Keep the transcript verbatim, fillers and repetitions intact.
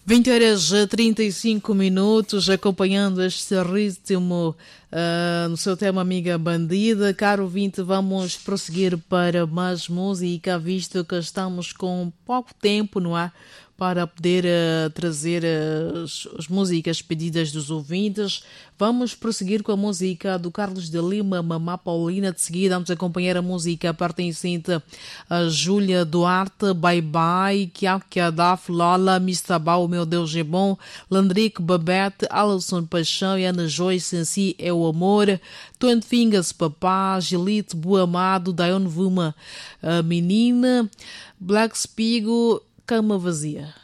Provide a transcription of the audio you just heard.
vinte horas e trinta e cinco minutos, acompanhando este ritmo uh, no seu tema Amiga Bandida. Caro ouvinte, vamos prosseguir para mais música, visto que estamos com pouco tempo, não é? Para poder uh, trazer uh, as, as músicas pedidas dos ouvintes. Vamos prosseguir com a música do Carlos de Lima, Mamá Paulina. De seguida vamos acompanhar a música pertencente a Júlia Duarte, Bye Bye, Kiakia Daf, Lola, Mistabau, Meu Deus é Bom, Landrico, Babette, Alison Paixão e Ana Joyce, em si é o amor, Twenty Fingers, Papá, Gilite, Boa Amado, Dayon Vuma, a Menina, Black Spigo, Cama Vazia.